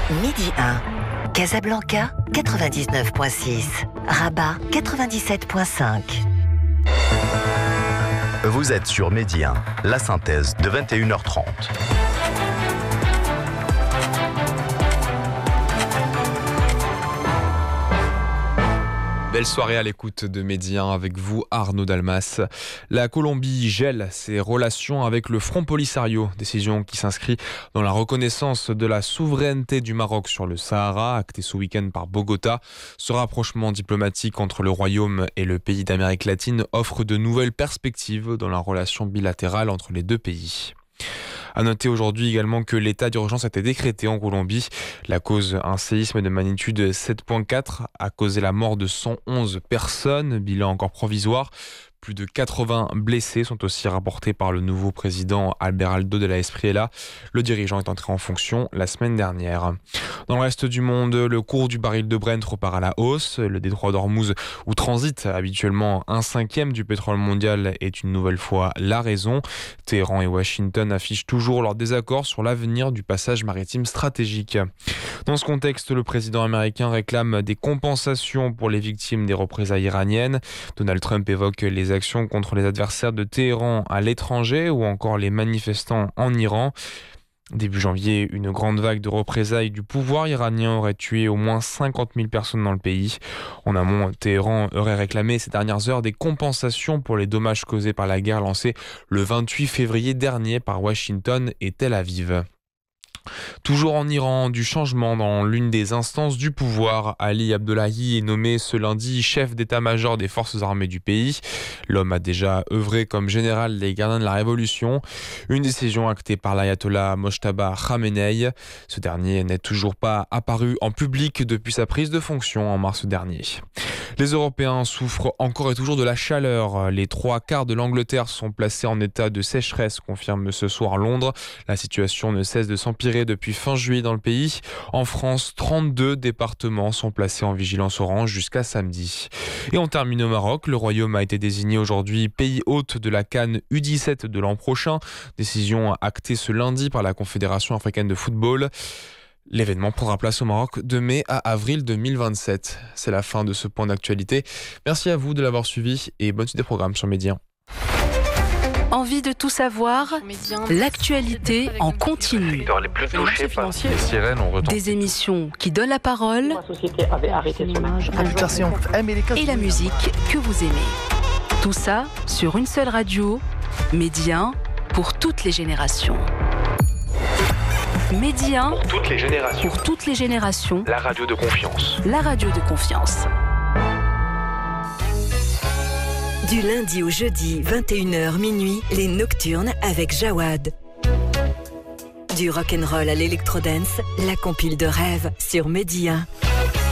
Midi 1. Casablanca, 99.6. Rabat, 97.5. Vous êtes sur Midi 1, la synthèse de 21h30. Belle soirée à l'écoute de Midi 1 avec vous, Arnaud Dalmas. La Colombie gèle ses relations avec le Front Polisario, décision qui s'inscrit dans la reconnaissance de la souveraineté du Maroc sur le Sahara, actée ce week-end par Bogota. Ce rapprochement diplomatique entre le Royaume et le pays d'Amérique latine offre de nouvelles perspectives dans la relation bilatérale entre les deux pays. À noter aujourd'hui également que l'état d'urgence a été décrété en Colombie. La cause, un séisme de magnitude 7.4, a causé la mort de 111 personnes, bilan encore provisoire. Plus de 80 blessés sont aussi rapportés par le nouveau président Abelardo de la Espriella. Le dirigeant est entré en fonction la semaine dernière. Dans le reste du monde, le cours du baril de Brent repart à la hausse. Le détroit d'Ormuz, où transite habituellement 1/5 du pétrole mondial, est une nouvelle fois la raison. Téhéran et Washington affichent toujours leur désaccord sur l'avenir du passage maritime stratégique. Dans ce contexte, le président américain réclame des compensations pour les victimes des représailles iraniennes. Donald Trump évoque les actions contre les adversaires de Téhéran à l'étranger ou encore les manifestants en Iran. Début janvier, une grande vague de représailles du pouvoir iranien aurait tué au moins 50 000 personnes dans le pays. En amont, Téhéran aurait réclamé ces dernières heures des compensations pour les dommages causés par la guerre lancée le 28 février dernier par Washington et Tel Aviv. Toujours en Iran, du changement dans l'une des instances du pouvoir. Ali Abdollahi est nommé ce lundi chef d'état-major des forces armées du pays. L'homme a déjà œuvré comme général des gardiens de la Révolution. Une décision actée par l'ayatollah Mojtaba Khamenei. Ce dernier n'est toujours pas apparu en public depuis sa prise de fonction en mars dernier. Les Européens souffrent encore et toujours de la chaleur. Les 3/4 de l'Angleterre sont placés en état de sécheresse, confirme ce soir Londres. La situation ne cesse de s'empirer depuis fin juillet dans le pays. En France, 32 départements sont placés en vigilance orange jusqu'à samedi. Et on termine au Maroc. Le Royaume a été désigné aujourd'hui pays hôte de la CAN U17 de l'an prochain. Décision actée ce lundi par la Confédération africaine de football. L'événement prendra place au Maroc de mai à avril 2027. C'est la fin de ce point d'actualité. Merci à vous de l'avoir suivi et bonne suite des programmes sur Midi 1. Envie de tout savoir? L'actualité en continu. Les sirènes ont retenti. Des émissions qui donnent la parole La société avait arrêté son image. et la musique que vous aimez. Tout ça sur une seule radio, Midi 1 pour toutes les générations. Midi 1 Pour toutes les générations. pour toutes les générations, La radio de confiance. la radio de confiance. Du lundi au jeudi, 21h minuit, les Nocturnes avec Jawad. Du rock'n'roll à l'électrodance, la compile de rêve sur Midi 1.